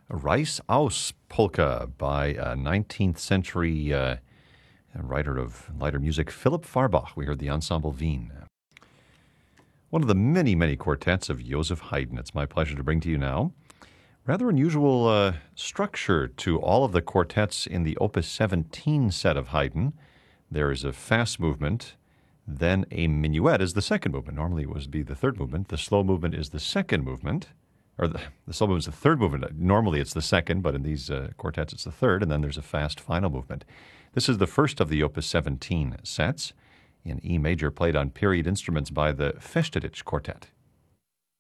Rice Aus Polka by a 19th century writer of lighter music, Philipp Farbach. We heard the Ensemble Wien. One of the many, many quartets of Joseph Haydn. It's my pleasure to bring to you now. Rather unusual structure to all of the quartets in the Opus 17 set of Haydn. There is a fast movement, then a minuet is the second movement. Normally it would be the third movement. The slow movement is the second movement. Or the slow movement is the third movement. Normally it's the second, but in these quartets it's the third, and then there's a fast final movement. This is the first of the Opus 17 sets in E major, played on period instruments by the Festeditch Quartet.